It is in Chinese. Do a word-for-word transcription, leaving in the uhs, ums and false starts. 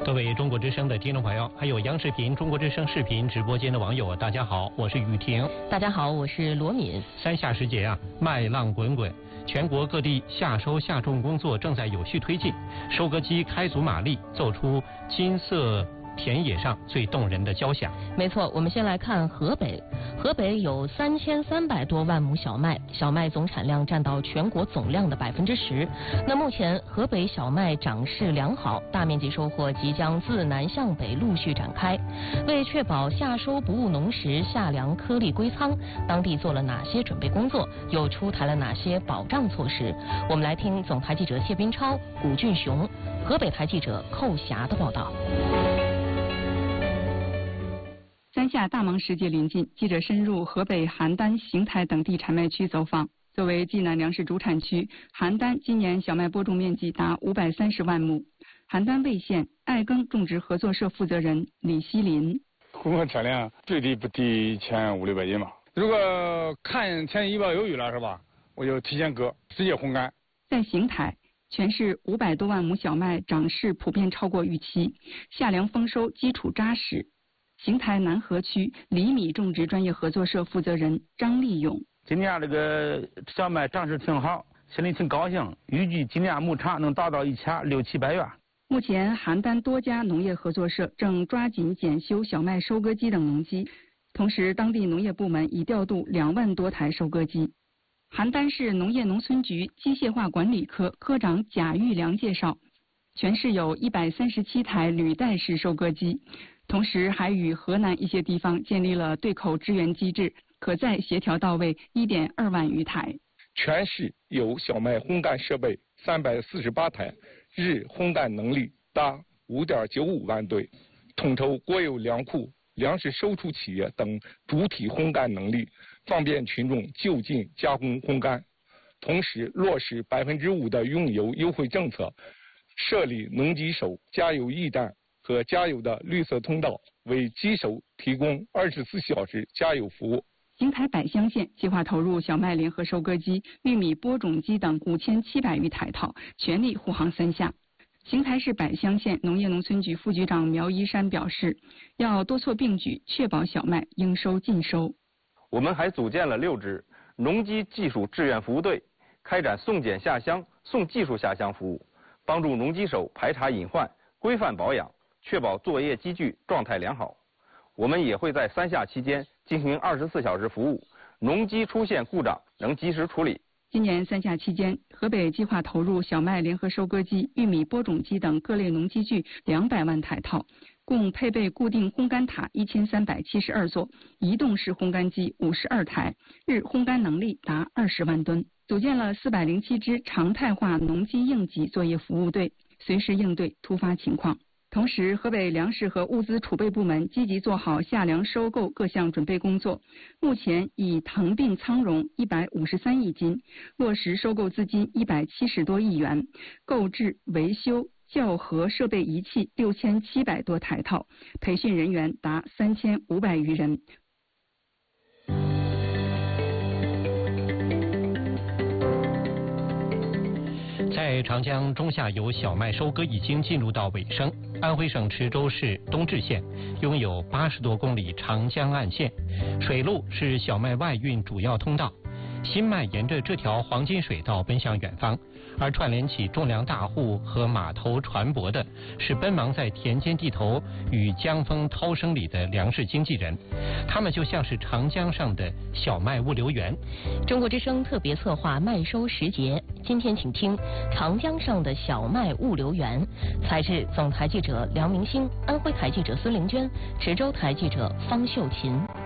各位中国之声的听众朋友，还有央视频、中国之声视频直播间的网友，大家好，我是雨婷。 大家好，我是罗敏。 三夏时节啊，麦浪滚滚，全国各地夏收夏种工作正在有序推进，收割机开足马力，奏出金色田野上最动人的交响。 没错，我们先来看河北。河北有三千三百多万亩小麦，小麦总产量占到全国总量的百分之十。那目前河北小麦长势良好，大面积收获即将自南向北陆续展开。为确保夏收不误农时，夏粮颗粒归仓，当地做了哪些准备工作？又出台了哪些保障措施？我们来听总台记者谢斌超、古俊雄，河北台记者寇霞的报道。 三夏大忙时节临近，记者深入河北邯郸、邢台等地产麦区走访。作为济南粮食主产区，邯郸今年小麦播种面积达五百三十万亩。邯郸魏县爱耕种植合作社负责人李希林： 混合产量最低不低前五六百斤吧。如果看天气预报有雨了是吧，我就提前割，直接烘干。 在邢台，全市五百多万亩小麦长势普遍超过预期，夏粮丰收基础扎实。邢台南河区厘米种植专业合作社负责人张立勇： 今年这个小麦长势挺好，心里挺高兴，预计今年亩产能达到一千六七百元。 目前邯郸多家农业合作社正抓紧检修小麦收割机等农机，同时当地农业部门已调度两万多台收割机。邯郸市农业农村局机械化管理科科长贾玉良介绍，全市有一百三十七台履带式收割机，同时还与河南一些地方建立了对口支援机制，可再协调到位一点二万余台。 全市有小麦烘干设备三百四十八台，日烘干能力达五点九五万吨，统筹国有粮库、粮食收储企业等主体烘干能力，方便群众就近加工烘干。同时落实百分之五的用油优惠政策，设立农机手加油驿站和加油的绿色通道，为机手提供二十四小时加油服务。 邢台百乡县计划投入小麦联合收割机、玉米播种机等五千七百余台套，全力护航三夏。邢台市百乡县农业农村局副局长苗一山表示，要多措并举，确保小麦应收尽收。 我们还组建了六支农机技术志愿服务队，开展送检下乡、送技术下乡服务，帮助农机手排查隐患、规范保养，确保作业机具状态良好。我们也会在三夏期间进行二十四小时服务，农机出现故障能及时处理。 今年三夏期间，河北计划投入小麦联合收割机、玉米播种机等各类农机具两百万台套，共配备固定烘干塔一千三百七十二座，移动式烘干机五十二台，日烘干能力达二十万吨。组建了四百零七支常态化农机应急作业服务队，随时应对突发情况。同时，河北粮食和物资储备部门积极做好夏粮收购各项准备工作，目前已腾并仓容一百五十三亿斤，落实收购资金一百七十多亿元，购置维修校核设备仪器六千七百多台套，培训人员达三千五百余人。 在长江中下游小麦收割已经进入到尾声，安徽省池州市东至县拥有八十多公里长江岸线，水路是小麦外运主要通道。新麦沿着这条黄金水道奔向远方，而串联起种粮大户和码头船舶的是奔忙在田间地头与江风涛声里的粮食经纪人，他们就像是长江上的小麦物流员。 中国之声特别策划麦收时节，今天请听长江上的小麦物流员，采制总台记者梁明星，安徽台记者孙玲娟，池州台记者方秀琴。